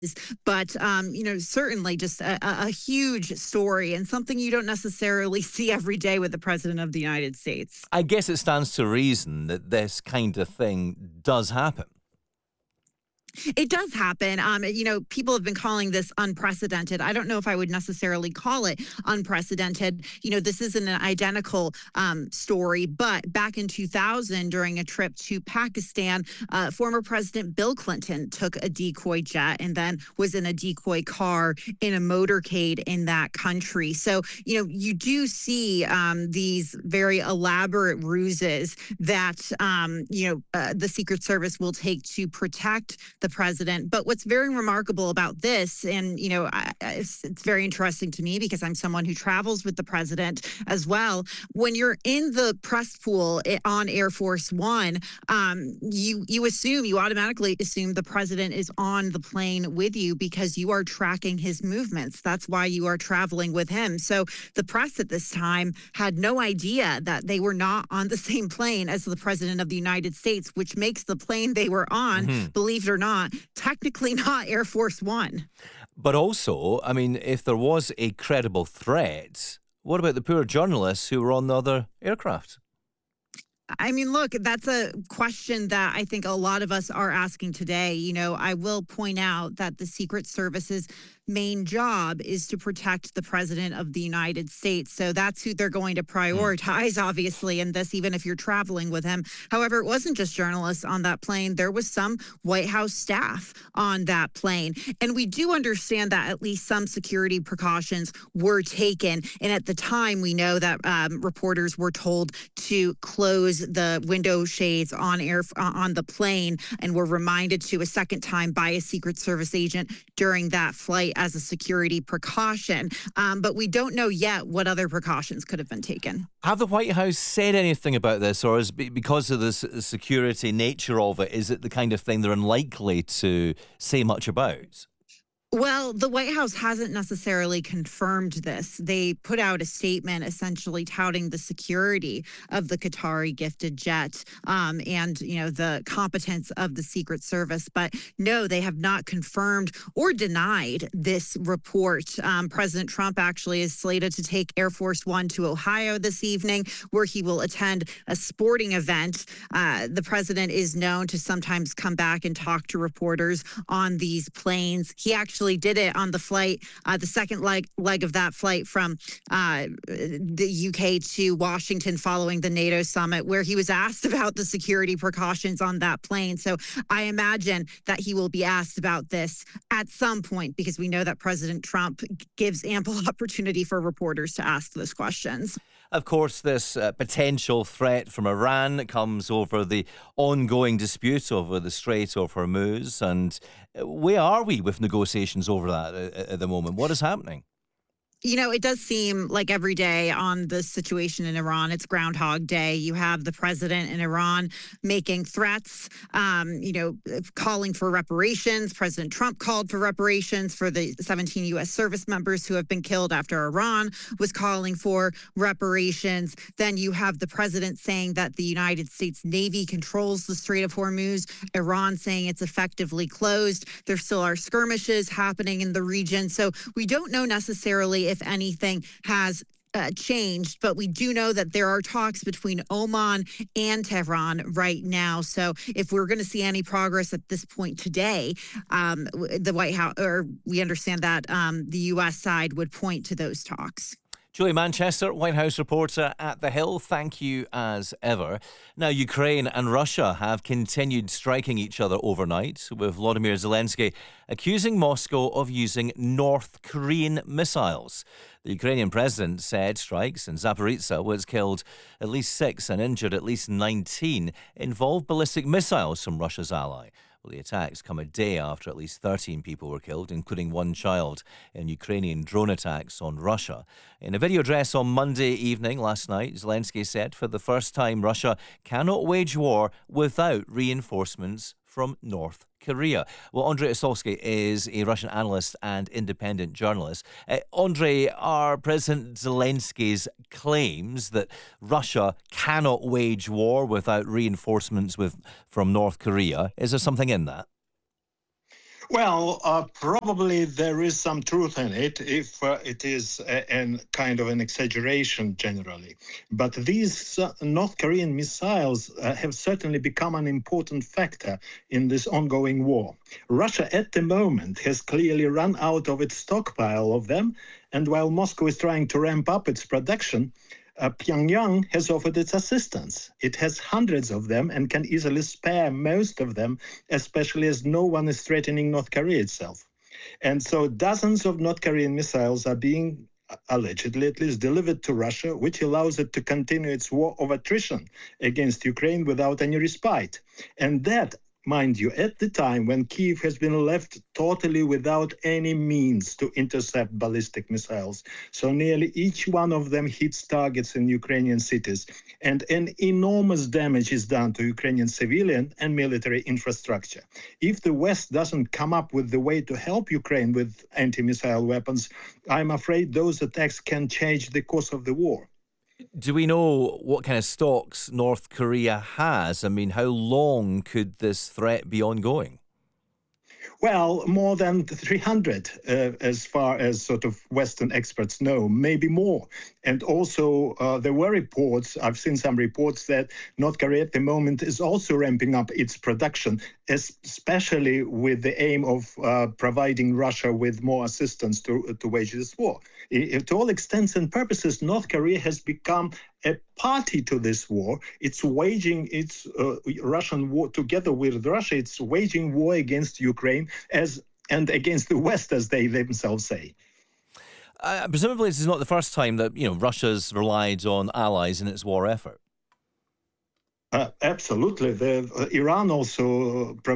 But certainly just a huge story and something you don't necessarily see every day with the president of the United States. I guess it stands to reason that this kind of thing does happen. It does happen. People have been calling this unprecedented. I don't know if I would necessarily call it unprecedented. This isn't an identical story, but back in 2000, during a trip to Pakistan, former President Bill Clinton took a decoy jet and then was in a decoy car in a motorcade in that country. So, you do see these very elaborate ruses that, the Secret Service will take to protect the president. But what's very remarkable about this, and it's very interesting to me because I'm someone who travels with the president as well. When you're in the press pool on Air Force One, you automatically assume the president is on the plane with you because you are tracking his movements. That's why you are traveling with him. So the press at this time had no idea that they were not on the same plane as the president of the United States, which makes the plane they were on, believe it or not, technically not Air Force One. But also, I mean, if there was a credible threat, what about the poor journalists who were on the other aircraft? I mean, look, that's a question that I think a lot of us are asking today. I will point out that the Secret Service's main job is to protect the president of the United States. So that's who they're going to prioritize, obviously, in this, even if you're traveling with him. However, it wasn't just journalists on that plane. There was some White House staff on that plane. And we do understand that at least some security precautions were taken. And at the time, we know that reporters were told to close the window shades on the plane, and were reminded to a second time by a Secret Service agent during that flight as a security precaution. But we don't know yet what other precautions could have been taken. Have the White House said anything about this, or is because of the security nature of it, is it the kind of thing they're unlikely to say much about? Well, the White House hasn't necessarily confirmed this. They put out a statement essentially touting the security of the Qatari gifted jet and, the competence of the Secret Service. But no, they have not confirmed or denied this report. President Trump actually is slated to take Air Force One to Ohio this evening, where he will attend a sporting event. The president is known to sometimes come back and talk to reporters on these planes. He actually did it on the flight, the second leg of that flight from the UK to Washington following the NATO summit, where he was asked about the security precautions on that plane. So I imagine that he will be asked about this at some point, because we know that President Trump gives ample opportunity for reporters to ask those questions. Of course, this potential threat from Iran comes over the ongoing dispute over the Strait of Hormuz. And where are we with negotiations over that at the moment? What is happening? It does seem like every day on the situation in Iran, it's Groundhog Day. You have the president in Iran making threats, calling for reparations. President Trump called for reparations for the 17 U.S. service members who have been killed after Iran was calling for reparations. Then you have the president saying that the United States Navy controls the Strait of Hormuz, Iran saying it's effectively closed. There still are skirmishes happening in the region. So we don't know necessarily if anything has changed, but we do know that there are talks between Oman and Tehran right now. So if we're going to see any progress at this point today, the White House, or we understand that the U.S. side would point to those talks. Julie Manchester, White House reporter at The Hill, thank you as ever. Now, Ukraine and Russia have continued striking each other overnight, with Volodymyr Zelensky accusing Moscow of using North Korean missiles. The Ukrainian president said strikes in Zaporizhzhia, which killed at least 6 and injured at least 19, involved ballistic missiles from Russia's ally. Well, the attacks come a day after at least 13 people were killed, including one child, in Ukrainian drone attacks on Russia. In a video address on Monday evening last night, Zelensky said for the first time Russia cannot wage war without reinforcements from North Korea. Well, Andrei Osovsky is a Russian analyst and independent journalist. Andrei, are President Zelensky's claims that Russia cannot wage war without reinforcements from North Korea, is there something in that? Well, probably there is some truth in it if it is an kind of an exaggeration generally. But these North Korean missiles have certainly become an important factor in this ongoing war. Russia at the moment has clearly run out of its stockpile of them, and while Moscow is trying to ramp up its production, Pyongyang has offered its assistance. It has hundreds of them and can easily spare most of them, especially as no one is threatening North Korea itself. And so dozens of North Korean missiles are being allegedly at least delivered to Russia, which allows it to continue its war of attrition against Ukraine without any respite. And that, mind you, at the time when Kyiv has been left totally without any means to intercept ballistic missiles. So nearly each one of them hits targets in Ukrainian cities, and an enormous damage is done to Ukrainian civilian and military infrastructure. If the West doesn't come up with the way to help Ukraine with anti-missile weapons, I'm afraid those attacks can change the course of the war. Do we know what kind of stocks North Korea has? I mean, how long could this threat be ongoing? Well, more than 300, as far as sort of Western experts know, maybe more. And also, there were reports, I've seen some reports that North Korea at the moment is also ramping up its production, especially with the aim of providing Russia with more assistance to wage this war. To all extents and purposes, North Korea has become a party to this war. It's waging its Russian war together with Russia. It's waging war against Ukraine and against the West, as they themselves say. Presumably, this is not the first time that Russia's relied on allies in its war effort. Absolutely. Iran also